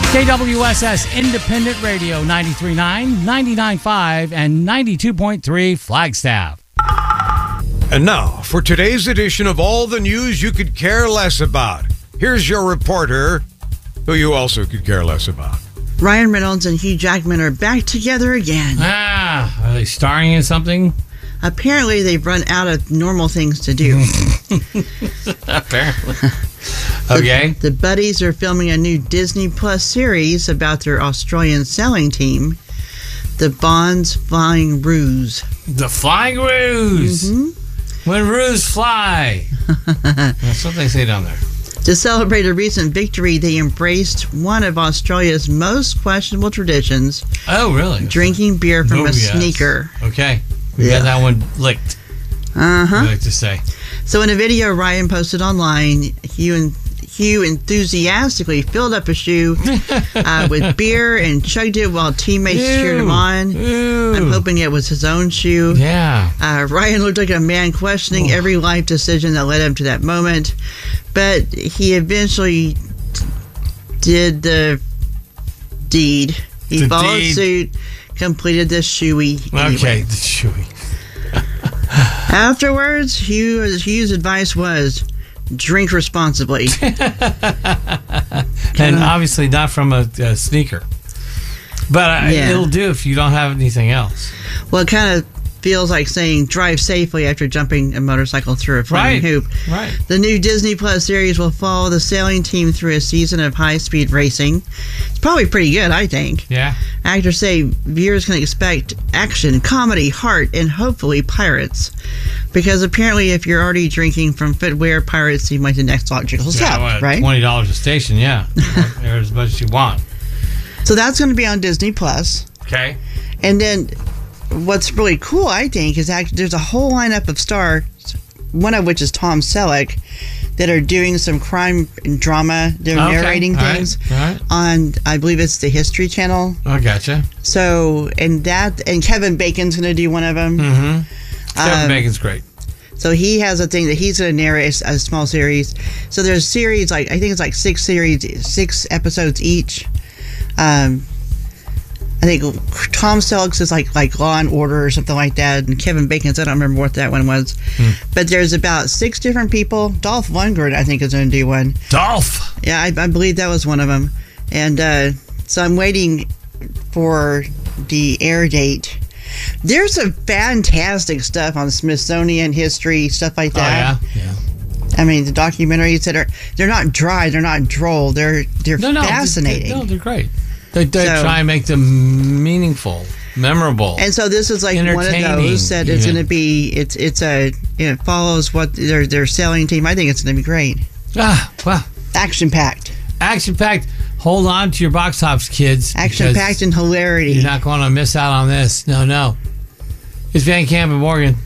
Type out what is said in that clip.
KWSS Independent Radio 93.9, 99.5, and 92.3 Flagstaff. And now, for today's edition of all the news you could care less about, here's your reporter, who you also could care less about. Ryan Reynolds and Hugh Jackman are back together again. Are they starring in something? Apparently, they've run out of normal things to do. Apparently. Okay. The buddies are filming a new Disney Plus series about their Australian sailing team, the Bonds Flying Ruse. The Flying Ruse. Mm-hmm. When Ruse fly. That's what they say down there. To celebrate a recent victory, they embraced one of Australia's most questionable traditions. Oh, really? Drinking beer from a sneaker. Okay. We got that one licked. Uh-huh. I like to say. So in a video Ryan posted online, Hugh enthusiastically filled up a shoe with beer and chugged it while teammates cheered him on. I'm hoping it was his own shoe. Yeah. Ryan looked like a man questioning every life decision that led him to that moment, but he eventually did the deed. He followed suit, completed the shoey anyway. Okay, the shoey. Afterwards, Hugh's advice was, drink responsibly. And obviously not from a sneaker. But it'll do if you don't have anything else. Well, it kind of feels like saying drive safely after jumping a motorcycle through a flying hoop. Right. The new Disney Plus series will follow the sailing team through a season of high-speed racing. It's probably pretty good, I think. Yeah. Actors say viewers can expect action, comedy, heart, and hopefully pirates. Because apparently if you're already drinking from footwear, pirates seem like the next logical step, right? $20 a station, yeah. There's as much as you want. So that's going to be on Disney Plus. Okay. And then what's really cool, I think, is there's a whole lineup of stars, one of which is Tom Selleck, that are doing some crime and drama. They're narrating things on, I believe it's the History Channel. I gotcha. So, and Kevin Bacon's going to do one of them. Mm-hmm. Kevin Bacon's great. So he has a thing that he's going to narrate a small series. So there's series, I think it's like 6 episodes each. I think Tom Selleck's is like Law and Order or something like that, and Kevin Bacon's, I don't remember what that one was. But there's about 6 different people. Dolph Lundgren, I think, is going to do one. Dolph? Yeah, I believe that was one of them. And so I'm waiting for the air date. There's some fantastic stuff on Smithsonian history, stuff like that. Oh, yeah? I mean, the documentaries they're not dry, they're not droll, they're fascinating. They're great. They try and make them meaningful, memorable, and so this is like one of those that it's going to be. It follows what their sailing team. I think it's going to be great. Wow! Action packed. Hold on to your box tops, kids. Action packed and hilarity. You're not going to miss out on this. No. It's Van Camp and Morgan.